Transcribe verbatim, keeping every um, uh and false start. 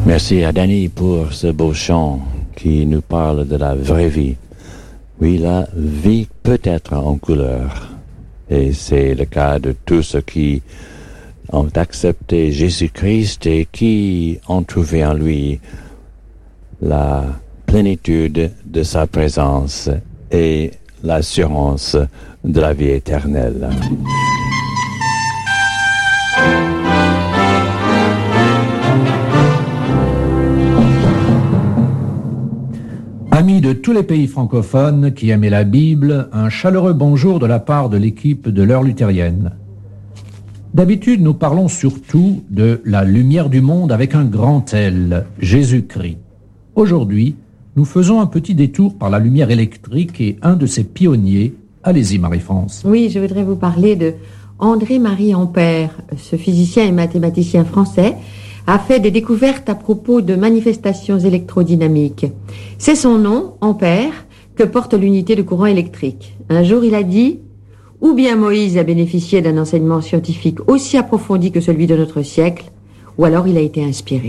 Merci à Danny pour ce beau chant qui nous parle de la vraie vie. Oui, la vie peut être en couleur. Et c'est le cas de tous ceux qui ont accepté Jésus-Christ et qui ont trouvé en lui la plénitude de sa présence et l'assurance de la vie éternelle. Amis de tous les pays francophones qui aimaient la Bible, un chaleureux bonjour de la part de l'équipe de l'heure luthérienne. D'habitude, nous parlons surtout de la lumière du monde avec un grand L, Jésus-Christ. Aujourd'hui, nous faisons un petit détour par la lumière électrique et un de ses pionniers. Allez-y, Marie-France. Oui, je voudrais vous parler de André-Marie Ampère. Ce physicien et mathématicien français a fait des découvertes à propos de manifestations électrodynamiques. C'est son nom, Ampère, que porte l'unité de courant électrique. Un jour, il a dit « Ou bien Moïse a bénéficié d'un enseignement scientifique aussi approfondi que celui de notre siècle, ou alors il a été inspiré. »